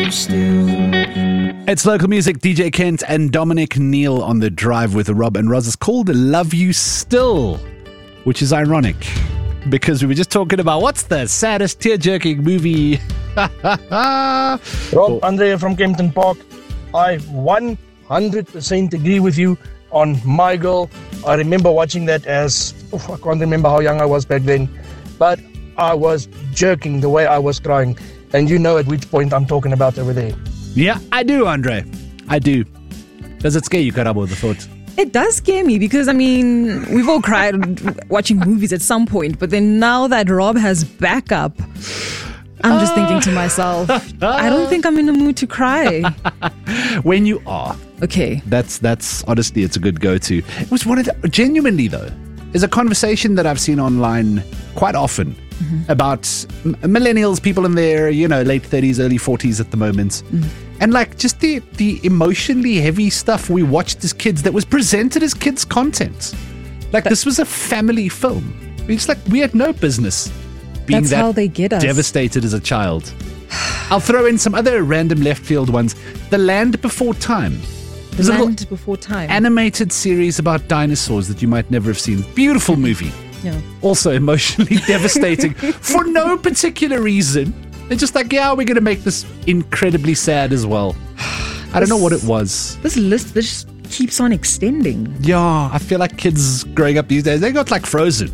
you still. It's local music, DJ Kent and Dominic Neal on the drive with Rob and Roz. It's called Love You Still, which is ironic because we were just talking about what's the saddest tear-jerking movie. Rob, Andrea from Kempton Park. I 100% agree with you on My Girl. I remember watching that as, I can't remember how young I was back then, but I was jerking the way I was crying. And you know at which point I'm talking about over there. Yeah, I do, Andre. I do. Does it scare you, Karabo, the thought? It does scare me because, I mean, we've all cried watching movies at some point, but then now that Rob has backup, I'm just thinking to myself, I don't think I'm in the mood to cry. When you are. Okay. That's honestly, it's a good go-to. It was one of the, genuinely though, is a conversation that I've seen online quite often about millennials, people in their, late 30s, early 40s at the moment. And like just the emotionally heavy stuff we watched as kids that was presented as kids' content. Like this was a family film. It's like we had no business being That's how they get us. Devastated as a child. I'll throw in some other random left field ones. The Land Before Time. The Land Before Time. Animated series about dinosaurs that you might never have seen. Beautiful movie. Yeah. Also emotionally devastating for no particular reason. They're just like, yeah, we're going to make this incredibly sad as well. I don't know what it was. This list just keeps on extending. Yeah, I feel like kids growing up these days, they got like Frozen.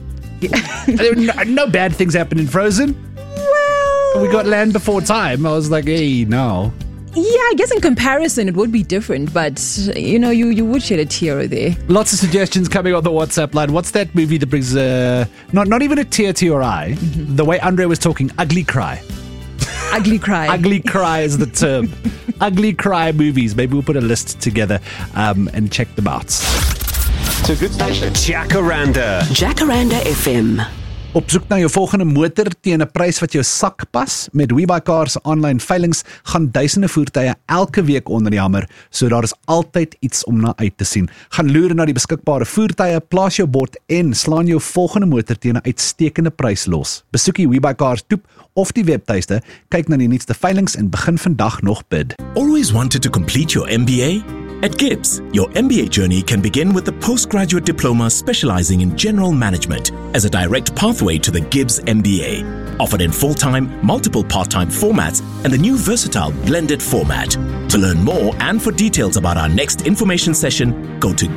No bad things happen in Frozen. Well, we got Land Before Time. I was like, hey, no. Yeah, I guess in comparison it would be different, but you would shed a tear there. Lots of suggestions coming on the WhatsApp line. What's that movie that brings not even a tear to your eye? The way Andre was talking, ugly cry. Ugly cry. Ugly cry is the term. Ugly cry movies. Maybe we'll put a list together and check them out. It's a good station. Jacaranda FM. Op soek na jou volgende motor teen 'n prys wat jou sak pas. Met WeBuyCars se aanlyn veilings gaan duisende voertuie elke week onder die hamer, so daar is altyd iets om na uit te sien. Gaan loer na die beskikbare voertuie, plaas jou bord en slaan jou volgende motor teen 'n uitstekende prys los. Besoek die WeBuyCars toep of die webtuiste, kyk na die nuutste veilings en begin vandag nog bid. Always wanted to complete your MBA? At GIBS, your MBA journey can begin with the postgraduate diploma specializing in general management as a direct pathway to the GIBS MBA. Offered in full-time, multiple part-time formats and the new versatile blended format. To learn more and for details about our next information session, go to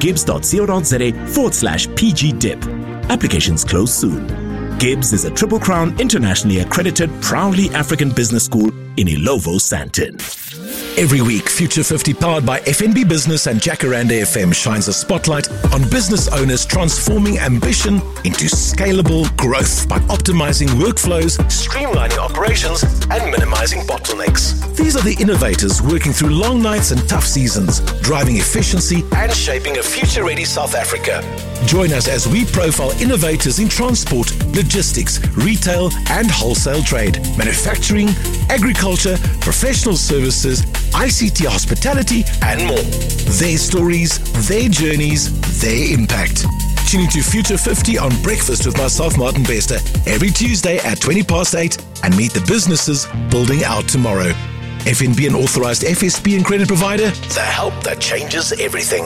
gibs.co.za/PGDIP. Applications close soon. GIBS is a Triple Crown internationally accredited, proudly African business school in Ilovo, Sandton. Every week, Future 50 powered by FNB Business and Jacaranda FM shines a spotlight on business owners transforming ambition into scalable growth by optimizing workflows, streamlining operations, and minimizing bottlenecks. These are the innovators working through long nights and tough seasons, driving efficiency and shaping a future-ready South Africa. Join us as we profile innovators in transport, logistics, retail, and wholesale trade, manufacturing, agriculture, professional services, ICT hospitality, and more. Their stories, their journeys, their impact. Tune into Future 50 on Breakfast with myself, Martin Bester, every Tuesday at 8:20 and meet the businesses building out tomorrow. FNB, an authorized FSP and credit provider, the help that changes everything.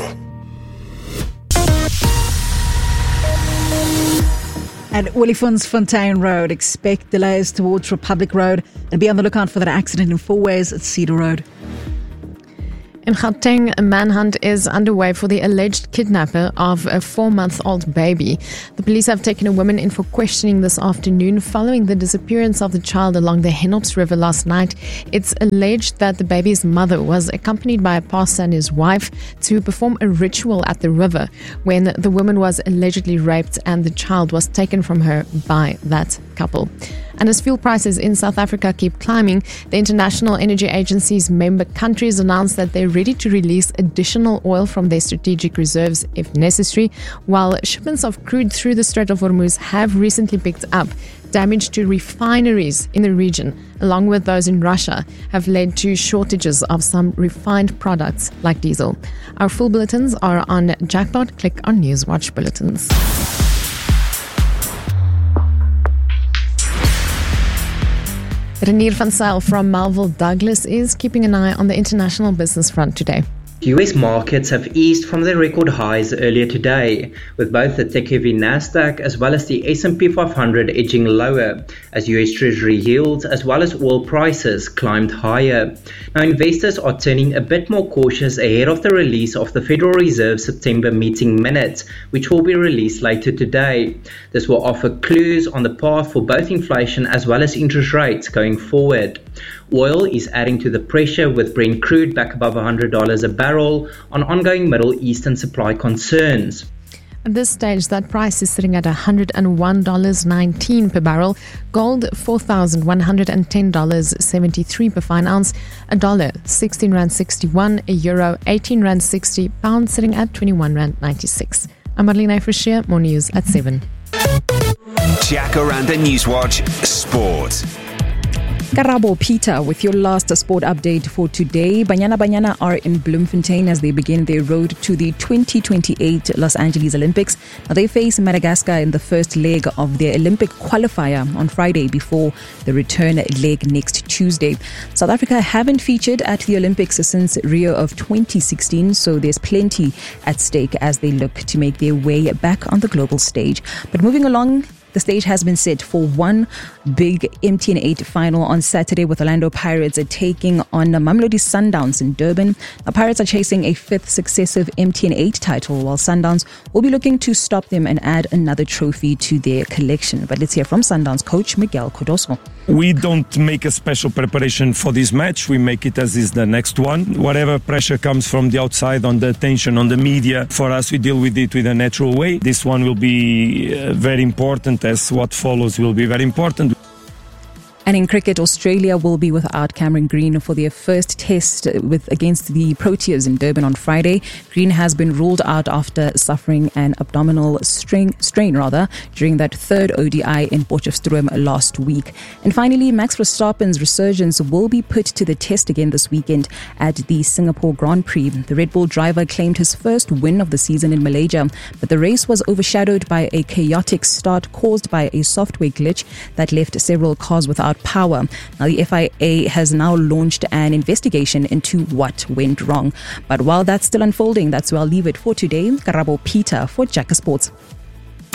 At Olifantsfontein Road, expect delays towards Republic Road and be on the lookout for that accident in Four Ways at Cedar Road. In Gauteng, a manhunt is underway for the alleged kidnapper of a 4-month-old baby. The police have taken a woman in for questioning this afternoon following the disappearance of the child along the Henops River last night. It's alleged that the baby's mother was accompanied by a pastor and his wife to perform a ritual at the river when the woman was allegedly raped and the child was taken from her by that couple. And as fuel prices in South Africa keep climbing, the International Energy Agency's member countries announced that they're ready to release additional oil from their strategic reserves if necessary, while shipments of crude through the Strait of Hormuz have recently picked up. Damage to refineries in the region, along with those in Russia, have led to shortages of some refined products like diesel. Our full bulletins are on Jackpot. Click on Newswatch Bulletins. Renier van Zyl from Melville Douglas is keeping an eye on the international business front today. US markets have eased from their record highs earlier today, with both the tech-heavy Nasdaq as well as the S&P 500 edging lower, as US Treasury yields as well as oil prices climbed higher. Now, investors are turning a bit more cautious ahead of the release of the Federal Reserve September meeting minutes, which will be released later today. This will offer clues on the path for both inflation as well as interest rates going forward. Oil is adding to the pressure, with Brent crude back above $100 a barrel on ongoing Middle Eastern supply concerns. At this stage, that price is sitting at $101.19 per barrel. Gold, $4,110.73 per fine ounce. A dollar, R16.61. A euro, R18.60. Pound sitting at R21.96. I'm Marlene Forshire. More news at 7. Jacaranda Newswatch Sport. Karabo Peter with your last sport update for today. Banyana are in Bloemfontein as they begin their road to the 2028 Los Angeles Olympics. Now they face Madagascar in the first leg of their Olympic qualifier on Friday before the return leg next Tuesday. South Africa haven't featured at the Olympics since Rio of 2016, so there's plenty at stake as they look to make their way back on the global stage. But moving along, the stage has been set for one big MTN 8 final on Saturday, with Orlando Pirates taking on Mamelodi Sundowns in Durban. The Pirates are chasing a fifth successive MTN 8 title, while Sundowns will be looking to stop them and add another trophy to their collection. But let's hear from Sundowns coach Miguel Cardoso. We don't make a special preparation for this match. We make it as is the next one. Whatever pressure comes from the outside, on the attention, on the media, for us, we deal with it with a natural way. This one will be very important, as what follows will be very important. And in cricket, Australia will be without Cameron Green for their first test against the Proteas in Durban on Friday. Green has been ruled out after suffering an abdominal strain during that third ODI in Potchefstroom last week. And finally, Max Verstappen's resurgence will be put to the test again this weekend at the Singapore Grand Prix. The Red Bull driver claimed his first win of the season in Malaysia, but the race was overshadowed by a chaotic start caused by a software glitch that left several cars without power. Now, the FIA has now launched an investigation into what went wrong. But while that's still unfolding, that's where I'll leave it for today. Karabo Peter for Jacker Sports.